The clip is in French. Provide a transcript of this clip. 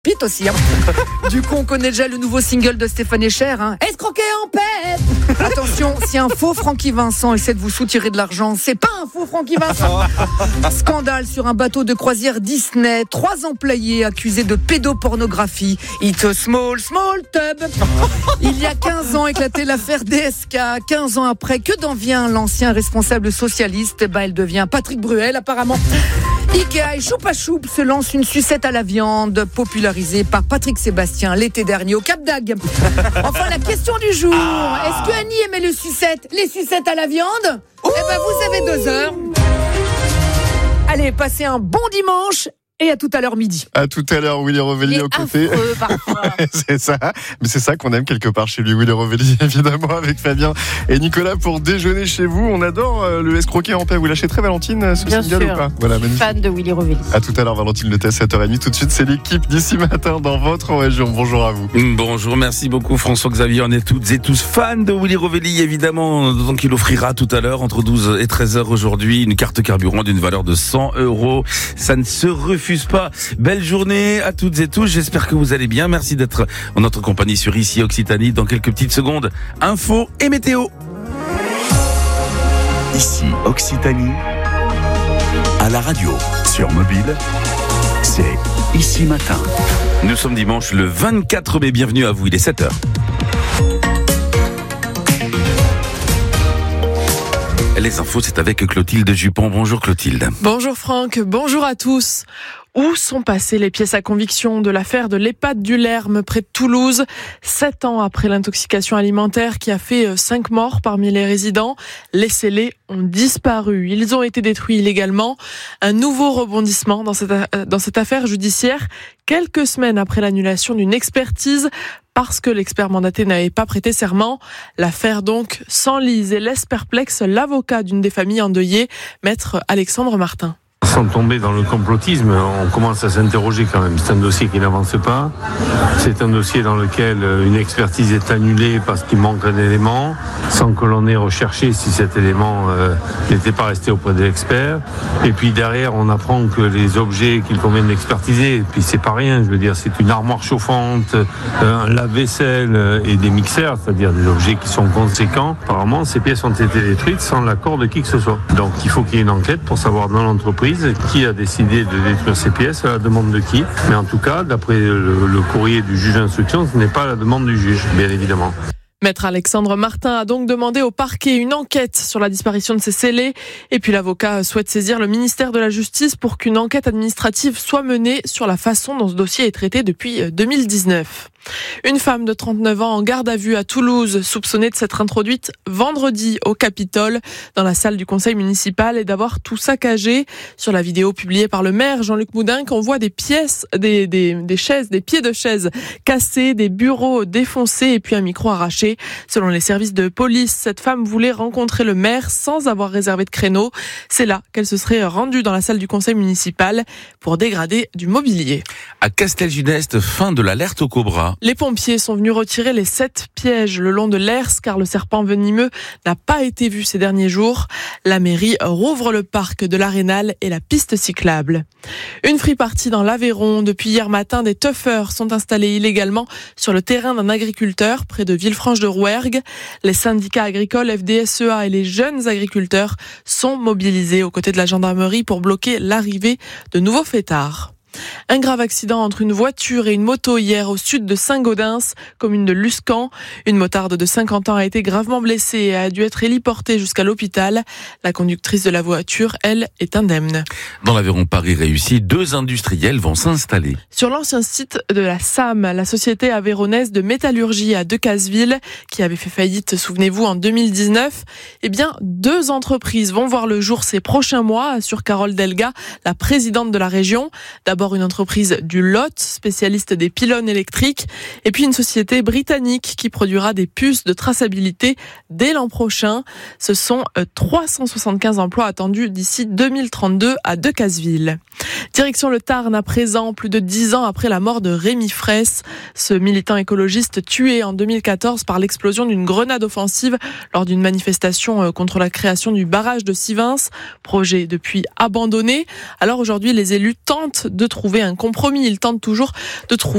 Pite aussi. Du coup, on connaît déjà le nouveau single de Stéphane Echer. Escroquer en paix. Attention, si un faux Francky Vincent essaie de vous soutirer de l'argent, c'est pas un faux Francky Vincent. Scandale sur un bateau de croisière Disney. 3 employés accusés de pédopornographie. It's a small tub. Il y a 15 ans éclatait l'affaire DSK. 15 ans après, que devient l'ancien responsable socialiste? Elle devient Patrick Bruel, apparemment. Ikea et Choupa Choup se lance une sucette à la viande, popularisée par Patrick Sébastien l'été dernier au Cap d'Agde. Enfin, la question du jour. Est-ce que Annie aimait les sucettes à la viande? Vous avez 2 heures. Allez, passez un bon dimanche. Et à tout à l'heure midi. À tout à l'heure, Willy Rovelli aux côtés. C'est ça, mais c'est ça qu'on aime quelque part chez lui, Willy Rovelli, évidemment, avec Fabien et Nicolas pour déjeuner chez vous. On adore le escroquer en paix. Vous lâchez très Valentine ce bien single sûr. ou pas? Voilà, magnifique. Fan de Willy Rovelli. À tout à l'heure, Valentine Le Test, 7h30. Tout de suite, c'est l'équipe d'ici matin dans votre région. Bonjour à vous. Bonjour, merci beaucoup François-Xavier. On est toutes et tous fans de Willy Rovelli, évidemment, d'autant qu'il offrira tout à l'heure, entre 12 et 13h aujourd'hui, une carte carburant d'une valeur de 100 €. Ça ne se refuse pas. Belle journée à toutes et tous, j'espère que vous allez bien. Merci d'être en notre compagnie sur Ici Occitanie. Dans quelques petites secondes, info et météo. Ici Occitanie, à la radio, sur mobile, c'est Ici Matin. Nous sommes dimanche le 24 mai, bienvenue à vous, il est 7h. Les infos, c'est avec Clotilde Jupon. Bonjour Clotilde. Bonjour Franck, bonjour à tous. Où sont passées les pièces à conviction de l'affaire de l'EHPAD du Lerme près de Toulouse? 7 ans après l'intoxication alimentaire qui a fait 5 morts parmi les résidents, les scellés ont disparu. Ils ont été détruits illégalement. Un nouveau rebondissement dans cette affaire judiciaire, quelques semaines après l'annulation d'une expertise parce que l'expert mandaté n'avait pas prêté serment. L'affaire donc s'enlise et laisse perplexe l'avocat d'une des familles endeuillées, maître Alexandre Martin. Sans tomber dans le complotisme, on commence à s'interroger quand même. C'est un dossier qui n'avance pas. C'est un dossier dans lequel une expertise est annulée parce qu'il manque un élément, sans que l'on ait recherché si cet élément n'était pas resté auprès de l'expert. Et puis derrière, on apprend que les objets qu'il convient d'expertiser, et puis c'est pas rien, je veux dire, c'est une armoire chauffante, un lave-vaisselle et des mixeurs, c'est-à-dire des objets qui sont conséquents. Apparemment, ces pièces ont été détruites sans l'accord de qui que ce soit. Donc il faut qu'il y ait une enquête pour savoir dans l'entreprise qui a décidé de détruire ces pièces, à la demande de qui. Mais en tout cas, d'après le courrier du juge d'instruction, ce n'est pas à la demande du juge, bien évidemment. Maître Alexandre Martin a donc demandé au parquet une enquête sur la disparition de ces scellés. Et puis l'avocat souhaite saisir le ministère de la Justice pour qu'une enquête administrative soit menée sur la façon dont ce dossier est traité depuis 2019. Une femme de 39 ans en garde à vue à Toulouse, soupçonnée de s'être introduite vendredi au Capitole, dans la salle du conseil municipal et d'avoir tout saccagé. Sur la vidéo publiée par le maire Jean-Luc Moudinque, on voit des pièces, des chaises, des pieds de chaises cassés, des bureaux défoncés et puis un micro arraché. Selon les services de police, cette femme voulait rencontrer le maire sans avoir réservé de créneau. C'est là qu'elle se serait rendue dans la salle du conseil municipal pour dégrader du mobilier. À Castelginest, fin de l'alerte au cobra. Les pompiers sont venus retirer les 7 pièges le long de l'Hers car le serpent venimeux n'a pas été vu ces derniers jours. La mairie rouvre le parc de l'Arénal et la piste cyclable. Une free-party dans l'Aveyron. Depuis hier matin, des tuffeurs sont installés illégalement sur le terrain d'un agriculteur près de Villefranche-de-Rouergue. Les syndicats agricoles FDSEA et les jeunes agriculteurs sont mobilisés aux côtés de la gendarmerie pour bloquer l'arrivée de nouveaux fêtards. Un grave accident entre une voiture et une moto hier au sud de Saint-Gaudens, commune de Luscan. Une motarde de 50 ans a été gravement blessée et a dû être héliportée jusqu'à l'hôpital. La conductrice de la voiture, elle, est indemne. Dans l'Aveyron Paris réussi, 2 industriels vont s'installer. Sur l'ancien site de la SAM, la société aveyronnaise de métallurgie à Decazeville, qui avait fait faillite, souvenez-vous, en 2019, 2 entreprises vont voir le jour ces prochains mois, assure Carole Delga, la présidente de la région. D'abord une entreprise du Lot, spécialiste des pylônes électriques, et puis une société britannique qui produira des puces de traçabilité dès l'an prochain. Ce sont 375 emplois attendus d'ici 2032 à Decazeville. Direction le Tarn à présent, plus de 10 ans après la mort de Rémi Fraisse, ce militant écologiste tué en 2014 par l'explosion d'une grenade offensive lors d'une manifestation contre la création du barrage de Sivens, projet depuis abandonné. Alors aujourd'hui, les élus tentent de trouver un compromis. Il tente toujours de trouver